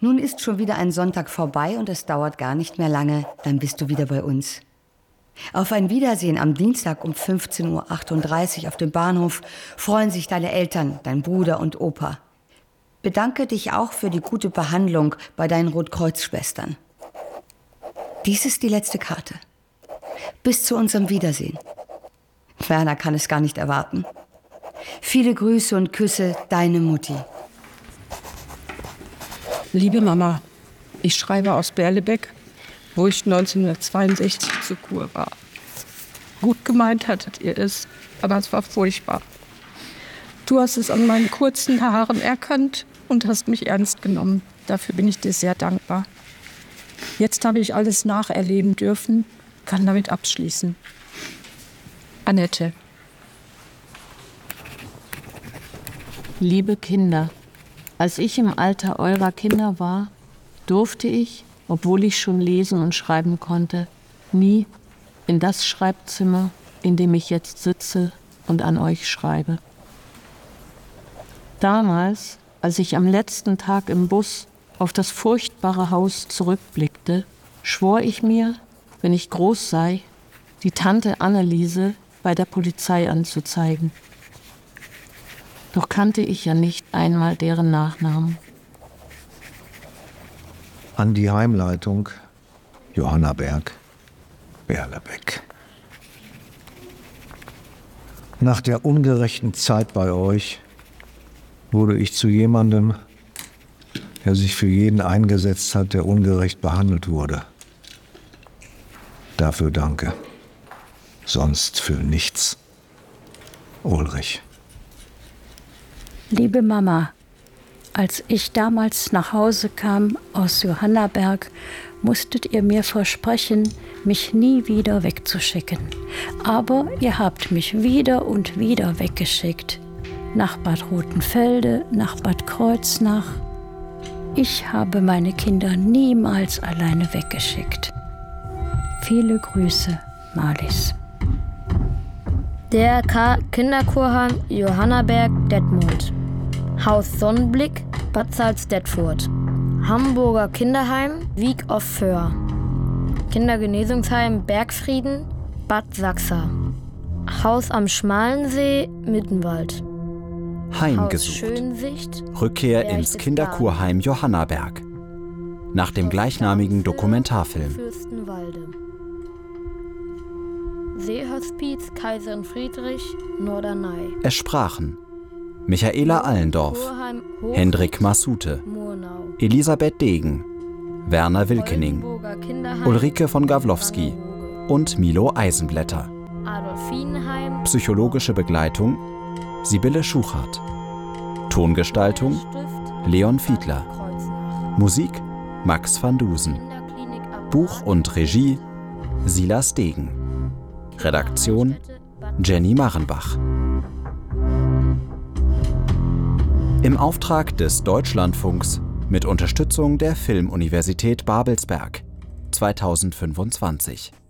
Nun ist schon wieder ein Sonntag vorbei und es dauert gar nicht mehr lange, dann bist du wieder bei uns. Auf ein Wiedersehen am Dienstag um 15:38 Uhr auf dem Bahnhof freuen sich deine Eltern, dein Bruder und Opa. Bedanke dich auch für die gute Behandlung bei deinen Rotkreuz-Schwestern. Dies ist die letzte Karte. Bis zu unserem Wiedersehen. Werner kann es gar nicht erwarten. Viele Grüße und Küsse, deine Mutti. Liebe Mama, ich schreibe aus Berlebeck, wo ich 1962 zur Kur war. Gut gemeint hattet ihr es, aber es war furchtbar. Du hast es an meinen kurzen Haaren erkannt und hast mich ernst genommen. Dafür bin ich dir sehr dankbar. Jetzt habe ich alles nacherleben dürfen, kann damit abschließen. Annette. Liebe Kinder, als ich im Alter eurer Kinder war, durfte ich, obwohl ich schon lesen und schreiben konnte, nie in das Schreibzimmer, in dem ich jetzt sitze und an euch schreibe. Damals, als ich am letzten Tag im Bus auf das furchtbare Haus zurückblickte, schwor ich mir, wenn ich groß sei, die Tante Anneliese bei der Polizei anzuzeigen. Doch kannte ich ja nicht einmal deren Nachnamen. An die Heimleitung, Johanna Berg, Berlebeck. Nach der ungerechten Zeit bei euch wurde ich zu jemandem, der sich für jeden eingesetzt hat, der ungerecht behandelt wurde. Dafür danke. Sonst für nichts. Ulrich. Liebe Mama, als ich damals nach Hause kam aus Johannaberg, musstet ihr mir versprechen, mich nie wieder wegzuschicken. Aber ihr habt mich wieder und wieder weggeschickt. Nach Bad Rotenfelde, nach Bad Kreuznach. Ich habe meine Kinder niemals alleine weggeschickt. Viele Grüße, Marlies. Der Kinderchorheim Johannaberg Detmold. Haus Sonnenblick, Bad Salzdetfurt. Hamburger Kinderheim Wieg auf Föhr. Kindergenesungsheim Bergfrieden, Bad Sachsa. Haus am Schmalensee, Mittenwald. Heimgesucht. Rückkehr ins Kinderkurheim Johannaberg. Nach dem gleichnamigen Dokumentarfilm. Fürstenwalde. Seehospiz Kaiserin Friedrich, Norderney. Es sprachen Michaela Allendorf, Hendrik Masute, Elisabeth Degen, Werner Wilkening, Ulrike von Gawlowski und Milo Eisenblätter. Psychologische Begleitung Sibylle Schuchart. Tongestaltung Leon Fiedler. Musik Max van Dusen. Buch und Regie Silas Degen. Redaktion Jenny Marenbach. Im Auftrag des Deutschlandfunks mit Unterstützung der Filmuniversität Babelsberg 2025.